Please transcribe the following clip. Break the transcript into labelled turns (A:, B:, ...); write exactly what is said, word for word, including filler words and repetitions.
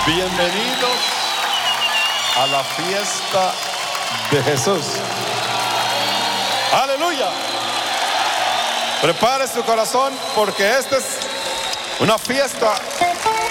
A: Bienvenidos a la fiesta de Jesús. Aleluya. Prepare su corazón porque esta es una fiesta